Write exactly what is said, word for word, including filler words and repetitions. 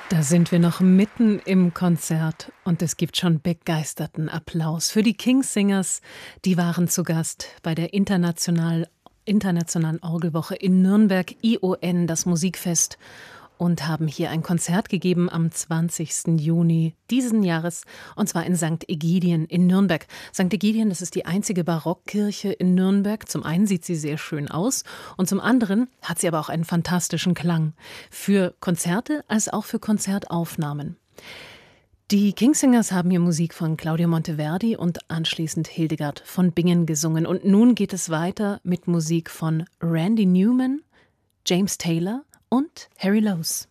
Da sind wir noch mitten im Konzert und es gibt schon begeisterten Applaus für die Kingsingers. Die waren zu Gast bei der International, Internationalen Orgelwoche in Nürnberg, I O N, das Musikfest, und haben hier ein Konzert gegeben am zwanzigsten Juni diesen Jahres, und zwar in Sankt Egidien in Nürnberg. Sankt Egidien, das ist die einzige Barockkirche in Nürnberg. Zum einen sieht sie sehr schön aus und zum anderen hat sie aber auch einen fantastischen Klang. Für Konzerte als auch für Konzertaufnahmen. Die Kingsingers haben hier Musik von Claudio Monteverdi und anschließend Hildegard von Bingen gesungen. Und nun geht es weiter mit Musik von Randy Newman, James Taylor und Harry Lowes.